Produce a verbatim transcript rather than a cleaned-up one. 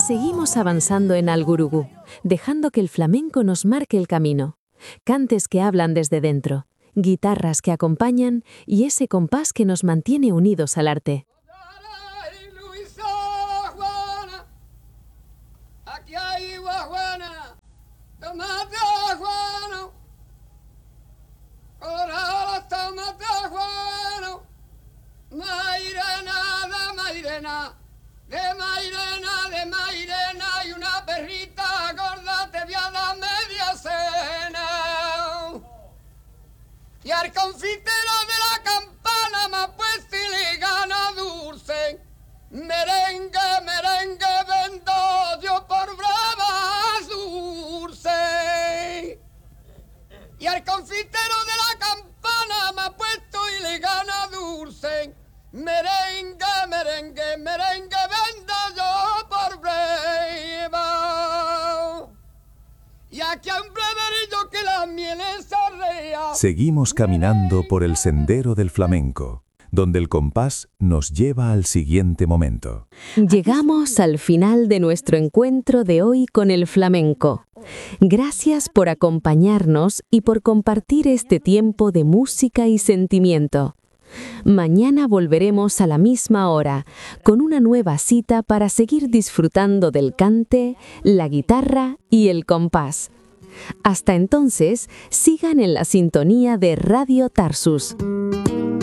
Seguimos avanzando en Algurugú, dejando que el flamenco nos marque el camino. Cantes que hablan desde dentro, guitarras que acompañan y ese compás que nos mantiene unidos al arte. De Mairena, de Mairena, y una perrita gorda te voy a dar media cena. Y al confitero de la campana me ha puesto y le gana dulce. Merengue, merengue, vendo yo por brava dulce. Y al confitero de la campana me ha puesto y le gana dulce. Merengue, merengue, merengue, vendo yo por breva. Y aquí a un breverillo que la miel es arrea. Seguimos caminando por el sendero del flamenco, donde el compás nos lleva al siguiente momento. Llegamos al final de nuestro encuentro de hoy con el flamenco. Gracias por acompañarnos y por compartir este tiempo de música y sentimiento. Mañana volveremos a la misma hora, con una nueva cita para seguir disfrutando del cante, la guitarra y el compás. Hasta entonces, sigan en la sintonía de Radio Tarsus.